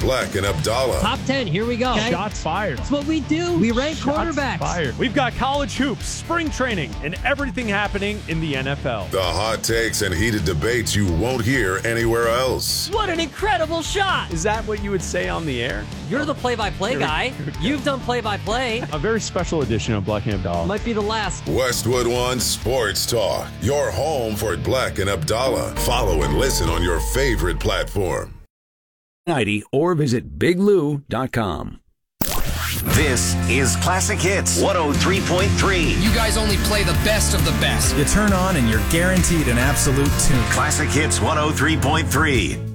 Black and Abdallah. Top 10, here we go. Shots fired. That's what we do. We rank quarterbacks. Fired. We've got college hoops, spring training, and everything happening in the NFL. The hot takes and heated debates you won't hear anywhere else. What an incredible shot. Is that what you would say on the air? You're the play-by-play guy. You've done play-by-play. A very special edition of Black and Abdallah. Might be the last. Westwood One Sports Talk. Your home for Black and Abdallah. Follow and listen on your favorite platform. 90 or visit biglou.com. This is Classic Hits 103.3. You guys only play the best of the best. You turn on and you're guaranteed an absolute tune. Classic Hits 103.3.